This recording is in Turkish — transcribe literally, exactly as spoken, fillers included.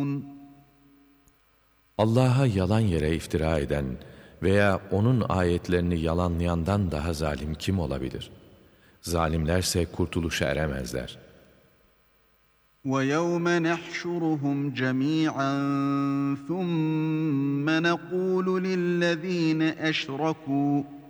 Allah'a yalan yere iftira eden veya onun ayetlerini yalanlayandan daha zalim kim olabilir? Zalimlerse kurtuluşa eremezler. وَيَوْمَ نَحْشُرُهُمْ جَمِيعًا ثُمَّ نَقُولُ لِلَّذ۪ينَ أَشْرَكُوا